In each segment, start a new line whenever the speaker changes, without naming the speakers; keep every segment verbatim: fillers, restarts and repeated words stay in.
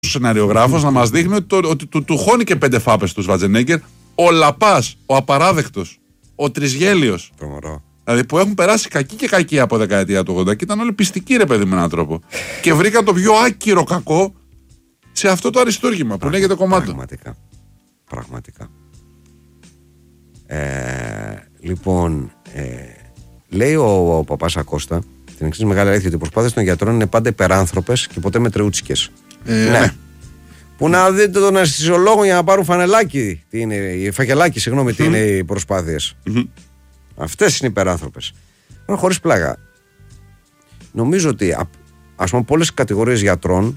σεναριογράφος να μας δείχνει ότι, το, ότι του, του χώνει και πέντε φάπες του Σβατζενέγκερ. Ο Λαπάς, ο απαράδεκτος, ο Τρισγέλιος.
Τρομερό.
Δηλαδή που έχουν περάσει κακή και κακή από δεκαετία του ογδόντα και ήταν όλοι πιστικοί, ρε παιδί, με έναν τρόπο. Και βρήκαν το πιο άκυρο κακό σε αυτό το αριστούργημα που λέγεται κομμάτι.
Πραγματικά. Πραγματικά. Ε, λοιπόν, ε, λέει ο, ο Παπάς Ακώστα την εξής μεγάλη αλήθεια, ότι οι προσπάθειες των γιατρών είναι πάντα υπεράνθρωπες και ποτέ μετρεούτσικες.
Ε, ναι. ναι.
Που να δείτε τον αισθησιολόγο για να πάρουν φανελάκι, τι είναι, φακελάκι, συγγνώμη, τι mm. είναι οι προσπάθειες. Mm-hmm. Αυτές είναι υπεράνθρωπες. Τώρα, χωρίς πλάγα, νομίζω ότι ας πούμε πολλές κατηγορίες γιατρών,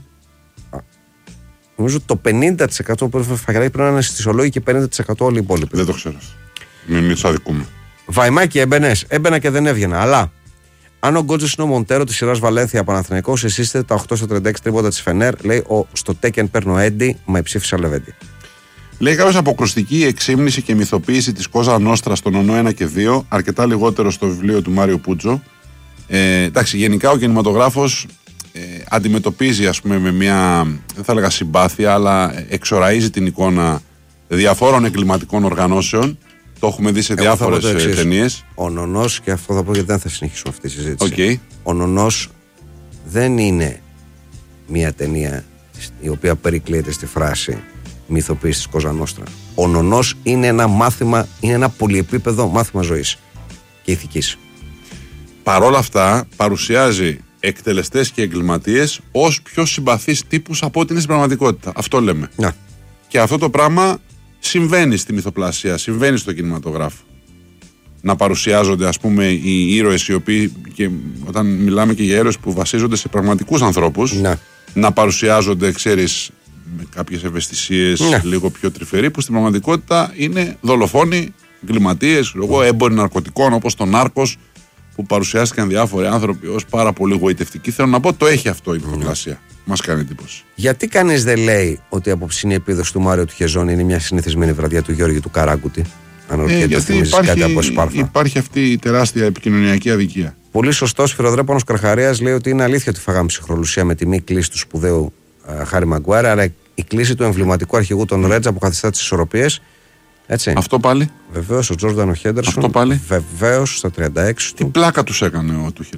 νομίζω ότι το πενήντα τοις εκατό που φακελάκι πρέπει να είναι αισθησιολόγοι και πενήντα τοις εκατό όλοι οι υπόλοιποι.
Δεν το ξέρω. Μην μη τους αδικούμε.
Βαϊμάκι έμπαινες, έμπαινα και δεν έβγαινα. Αλλά αν ο Γκότζος είναι ο Μοντέρο της σειράς Βαλένθια Παναθηναϊκός, εσείς είστε τα οκτώ στο τριάντα έξι τρίποτα της Φενέρ. Λέει ο, στο Τέκεν παίρνω Έντι, μα υψήφισα Λεβέντι.
Λέει κάποιος αποκρουστική εξύμνηση και μυθοποίηση της Κόζα Νόστρα στον ΟΝΟ ένα και δύο, αρκετά λιγότερο στο βιβλίο του Μάριο Πούτζο. Ε, εντάξει, γενικά ο κινηματογράφος ε, αντιμετωπίζει, ας πούμε, με μια, δεν θα έλεγα συμπάθεια, αλλά εξοραίζει την εικόνα διαφόρων εγκληματικών οργανώσεων. Το έχουμε δει σε διάφορες ταινίες.
Ο Νονός, και αυτό θα πω γιατί δεν θα συνεχίσουμε αυτή τη συζήτηση.
Okay.
Ο Νονός δεν είναι μια ταινία η οποία περικλείεται στη φράση μυθοποίηση της Κόζα Νόστρα. Ο Νονός είναι ένα μάθημα, είναι ένα πολυεπίπεδο μάθημα ζωής και ηθικής.
Παρόλα αυτά, παρουσιάζει εκτελεστές και εγκληματίες ως πιο συμπαθείς τύπους από ό,τι είναι στην πραγματικότητα. Αυτό λέμε.
Να.
Και αυτό το πράγμα συμβαίνει στη μυθοπλασία, συμβαίνει στο κινηματογράφο. Να παρουσιάζονται, ας πούμε, οι ήρωες οι οποίοι, και όταν μιλάμε και για ήρωες που βασίζονται σε πραγματικούς ανθρώπους,
να,
να παρουσιάζονται, ξέρεις, με κάποιες ευαισθησίες λίγο πιο τρυφεροί, που στην πραγματικότητα είναι δολοφόνοι, εγκληματίες, έμποροι ναρκωτικών, όπως το Νάρκος, που παρουσιάστηκαν διάφοροι άνθρωποι ως πάρα πολύ γοητευτικοί. Θέλω να πω, το έχει αυτό η μυθοπλασία. Μας κάνει εντύπωση.
Γιατί κανείς δεν λέει ότι η απόψινή επίδοση του Μάριο του Χεζόνη είναι μια συνηθισμένη βραδιά του Γιώργη του Καράγκουτη? Αν
ε, γιατί υπάρχει, κάτι από Σπάρθα. Υπάρχει αυτή η τεράστια επικοινωνιακή αδικία.
Πολύ σωστός Φιροδρέπανος Καρχαρίας λέει ότι είναι αλήθεια ότι φάγαμε ψυχρολουσία με τη μη κλίση του σπουδαίου uh, Χάρη Μαγκουάρα, αλλά η κλίση του εμβληματικού αρχηγού των Ρέτζα που καθιστά τις ισορροπίες. Έτσι.
Αυτό πάλι.
Βεβαίως ο Τζόρνταν ο Χέντερσον.
Αυτό πάλι.
Βεβαίως στα τριάντα έξι του.
Τι πλάκα τους έκανε ο Τούχελ.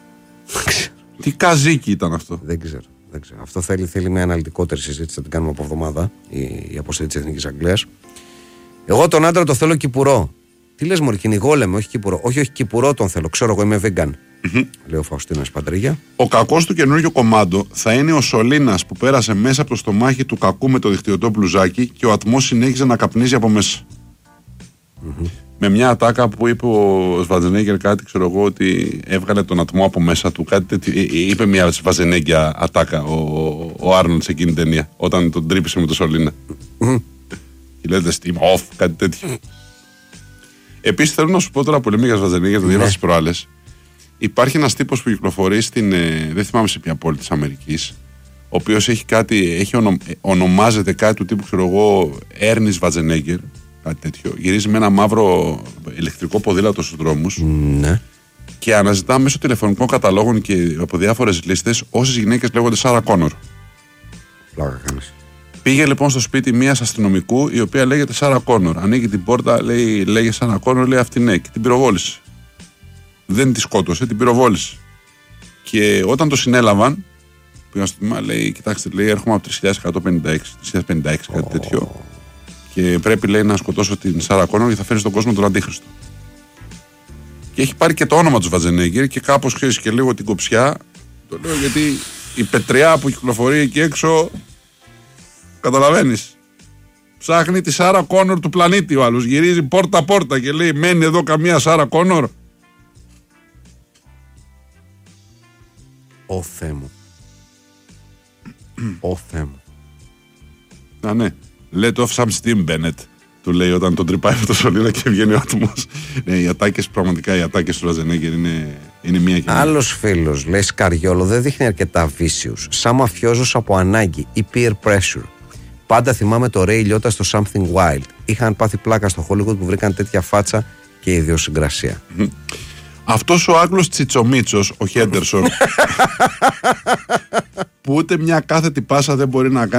Τι καζίκι ήταν αυτό.
Δεν ξέρω. Δεν ξέρω. Αυτό θέλει, θέλει μια αναλυτικότερη συζήτηση. Θα την κάνουμε από εβδομάδα. Η, η αποστολή της Εθνικής Αγγλίας. Εγώ τον άντρα το θέλω κυπουρό. Τι λες, μωρή, κυνηγό λέμε, όχι κυπουρό. Όχι, όχι, κυπουρό τον θέλω. Ξέρω, εγώ είμαι vegan. Mm-hmm. Λέει ο Φαουστίνας Παντρίγια.
Ο κακός του καινούργιο κομμάντο θα είναι ο Σολίνας που πέρασε μέσα από το στομάχι του κακού με το δικτυωτό μπλουζάκι και ο ατμός συνέχιζε να καπνίζει από μέσα. Mm-hmm. Με μια ατάκα που είπε ο Σβατζενέγκερ κάτι, ξέρω εγώ, ότι έβγαλε τον ατμό από μέσα του. Κάτι τέτοιο, είπε μια Σβατζενέγκια ατάκα ο, ο Άρνολντ σε εκείνη την ταινία, όταν τον τρύπησε με τον Σολίνα. Mm-hmm. Και λέτε Steam off, κάτι τέτοιο. Επίσης θέλω να σου πω τώρα που λέμε για Σβατζενέγκερ, το διάβασα τις προάλλες. Υπάρχει ένας τύπος που κυκλοφορεί στην, ε, δεν θυμάμαι σε ποια πόλη της Αμερικής, ο οποίος έχει κάτι, έχει ονο, ονομάζεται κάτι του τύπου, ξέρω εγώ, Έρνης Σβατζενέγκερ, κάτι τέτοιο. Γυρίζει με ένα μαύρο ηλεκτρικό ποδήλατο στους δρόμους.
Ναι.
Και αναζητά μέσω τηλεφωνικών καταλόγων και από διάφορες λίστες όσες γυναίκες λέγονται Σάρα Κόνορ.
Πλάκα κάνεις.
Πήγε λοιπόν στο σπίτι μιας αστυνομικού η οποία λέγεται Σάρα Κόνορ. Ανοίγει την πόρτα, λέει, λέγε Σάρα Κόνορ, λέει αυτή ναι, και την πυροβόλησε. Δεν τη σκότωσε, την πυροβόλησε. Και όταν το συνέλαβαν, πήγαν στο τμήμα, λέει, κοιτάξτε, λέει, έρχομαι από τρεις χιλιάδες εκατόν πενήντα έξι, τρεις χιλιάδες πενήντα έξι, κάτι oh. τέτοιο. Και πρέπει, λέει, να σκοτώσω την Σάρα Κόνορ και θα φέρει στον κόσμο τον Αντίχριστο. Και έχει πάρει και το όνομα του Σβατζενέγκερ και κάπως ξέρεις και λίγο την κοψιά. Το λέω γιατί η πετριά που κυκλοφορεί εκεί έξω. Καταλαβαίνεις. Ψάχνει τη Σάρα Κόνορ του πλανήτη ο άλλος. Γυρίζει πόρτα-πόρτα και λέει: μένει εδώ καμία Σάρα Κόνορ.
Ω Θεέ μου. Ω Θεέ μου.
Α, ναι. Let off some steam, Bennett. Του λέει όταν τον τρυπάει με το σωλήνα και βγαίνει ο άτομος. Ναι, οι ατάκες, πραγματικά οι ατάκες του Σβατζενέγκερ είναι, είναι μία και μία.
Άλλος φίλος λέει: Σκαριόλο δεν δείχνει αρκετά βίσιους. Σαν μαφιόζος από ανάγκη ή peer pressure. Πάντα θυμάμαι το Ray Liotta στο Something Wild. Είχαν πάθει πλάκα στο Hollywood που βρήκαν τέτοια φάτσα και ιδιοσυγκρασία.
Αυτός ο Άγγλος Τσιτσομίτσος, ο Χέντερσον, που ούτε μια κάθετη πάσα δεν μπορεί να κάνει.